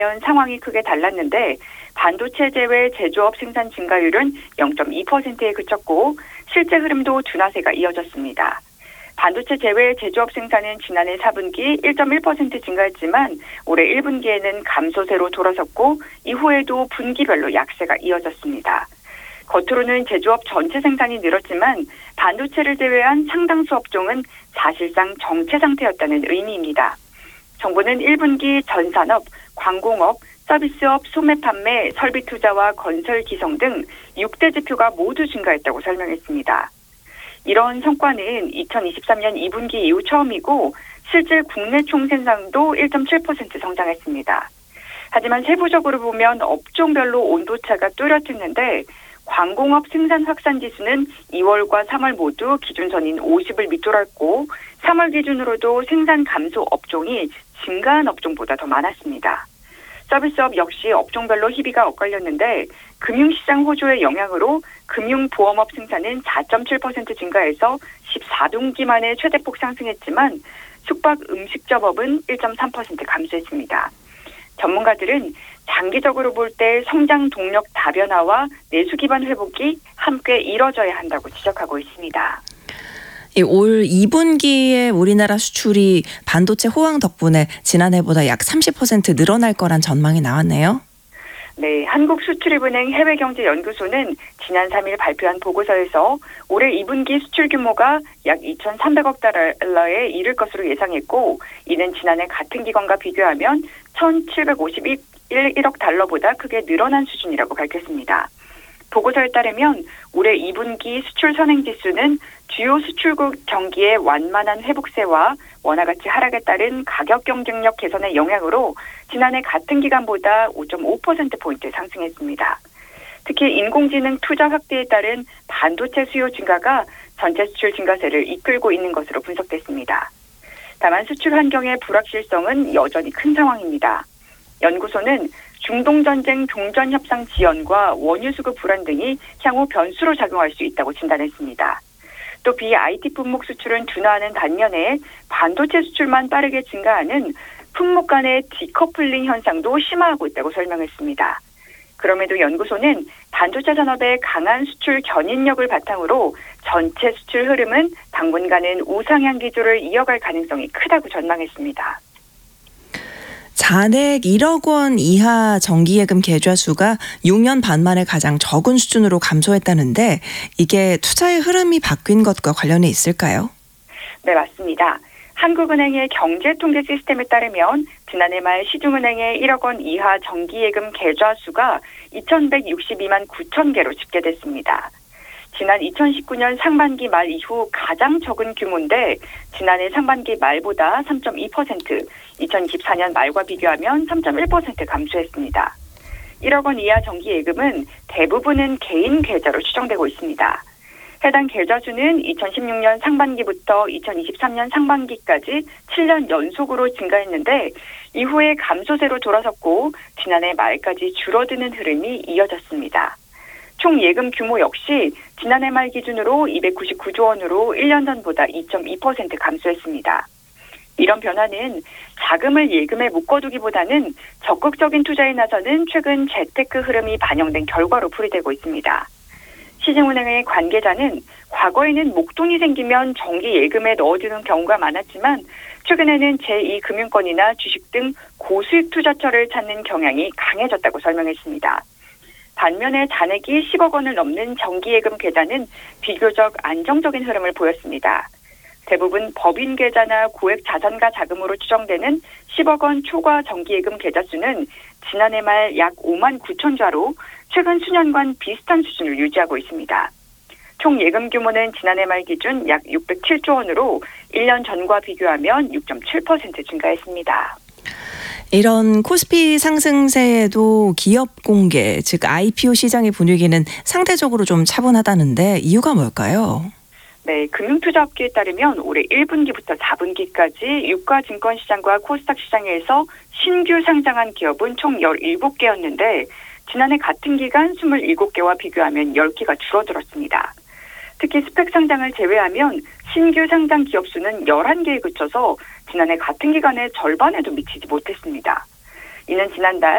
상황이 크게 달랐는데 반도체 제외 제조업 생산 증가율은 0.2%에 그쳤고 실제 흐름도 둔화세가 이어졌습니다. 반도체 제외 제조업 생산은 지난해 4분기 1.1% 증가했지만 올해 1분기에는 감소세로 돌아섰고 이후에도 분기별로 약세가 이어졌습니다. 겉으로는 제조업 전체 생산이 늘었지만 반도체를 제외한 상당수 업종은 사실상 정체 상태였다는 의미입니다. 정부는 1분기 전산업, 광공업, 서비스업, 소매 판매, 설비 투자와 건설 기성 등 6대 지표가 모두 증가했다고 설명했습니다. 이런 성과는 2023년 2분기 이후 처음이고 실제 국내 총생산도 1.7% 성장했습니다. 하지만 세부적으로 보면 업종별로 온도차가 뚜렷했는데 광공업 생산 확산 지수는 2월과 3월 모두 기준선인 50을 밑돌았고 3월 기준으로도 생산 감소 업종이 증가한 업종보다 더 많았습니다. 서비스업 역시 업종별로 희비가 엇갈렸는데 금융시장 호조의 영향으로 금융보험업 생산은 4.7% 증가해서 14분기 만에 최대폭 상승했지만 숙박 음식점업은 1.3% 감소했습니다. 전문가들은 장기적으로 볼 때 성장 동력 다변화와 내수 기반 회복이 함께 이뤄져야 한다고 지적하고 있습니다. 올 2분기에 우리나라 수출이 반도체 호황 덕분에 지난해보다 약 30% 늘어날 거란 전망이 나왔네요. 네, 한국수출입은행 해외경제연구소는 지난 3일 발표한 보고서에서 올해 2분기 수출 규모가 약 2,300억 달러에 이를 것으로 예상했고 이는 지난해 같은 기간과 비교하면 1,751억 달러보다 크게 늘어난 수준이라고 밝혔습니다. 보고서에 따르면 올해 2분기 수출 선행지수는 주요 수출국 경기의 완만한 회복세와 원화가치 하락에 따른 가격 경쟁력 개선의 영향으로 지난해 같은 기간보다 5.5%포인트 상승했습니다. 특히 인공지능 투자 확대에 따른 반도체 수요 증가가 전체 수출 증가세를 이끌고 있는 것으로 분석됐습니다. 다만 수출 환경의 불확실성은 여전히 큰 상황입니다. 연구소는 중동전쟁 종전협상 지연과 원유 수급 불안 등이 향후 변수로 작용할 수 있다고 진단했습니다. 또 비IT 품목 수출은 둔화하는 반면에 반도체 수출만 빠르게 증가하는 품목 간의 디커플링 현상도 심화하고 있다고 설명했습니다. 그럼에도 연구소는 반도체 산업의 강한 수출 견인력을 바탕으로 전체 수출 흐름은 당분간은 우상향 기조를 이어갈 가능성이 크다고 전망했습니다. 잔액 1억 원 이하 정기예금 계좌 수가 6년 반 만에 가장 적은 수준으로 감소했다는데 이게 투자의 흐름이 바뀐 것과 관련이 있을까요? 네, 맞습니다. 한국은행의 경제통계 시스템에 따르면 지난해 말 시중은행의 1억 원 이하 정기예금 계좌 수가 2,162만 9천 개로 집계됐습니다. 지난 2019년 상반기 말 이후 가장 적은 규모인데 지난해 상반기 말보다 3.2%, 2024년 말과 비교하면 3.1% 감소했습니다. 1억 원 이하 정기예금은 대부분은 개인 계좌로 추정되고 있습니다. 해당 계좌 수는 2016년 상반기부터 2023년 상반기까지 7년 연속으로 증가했는데 이후에 감소세로 돌아섰고 지난해 말까지 줄어드는 흐름이 이어졌습니다. 총 예금 규모 역시 지난해 말 기준으로 299조 원으로 1년 전보다 2.2% 감소했습니다. 이런 변화는 자금을 예금에 묶어두기보다는 적극적인 투자에 나서는 최근 재테크 흐름이 반영된 결과로 풀이되고 있습니다. 시중은행의 관계자는 과거에는 목돈이 생기면 정기 예금에 넣어두는 경우가 많았지만 최근에는 제2금융권이나 주식 등 고수익 투자처를 찾는 경향이 강해졌다고 설명했습니다. 반면에 잔액이 10억 원을 넘는 정기예금 계좌는 비교적 안정적인 흐름을 보였습니다. 대부분 법인 계좌나 고액 자산가 자금으로 추정되는 10억 원 초과 정기예금 계좌 수는 지난해 말 약 5만 9천 자로 최근 수년간 비슷한 수준을 유지하고 있습니다. 총 예금 규모는 지난해 말 기준 약 607조 원으로 1년 전과 비교하면 6.7% 증가했습니다. 이런 코스피 상승세에도 기업 공개, 즉 IPO 시장의 분위기는 상대적으로 좀 차분하다는데 이유가 뭘까요? 네, 금융투자업계에 따르면 올해 1분기부터 4분기까지 유가증권시장과 코스닥 시장에서 신규 상장한 기업은 총 17개였는데 지난해 같은 기간 27개와 비교하면 10개가 줄어들었습니다. 특히 스펙 상장을 제외하면 신규 상장 기업 수는 11개에 그쳐서 지난해 같은 기간의 절반에도 미치지 못했습니다. 이는 지난달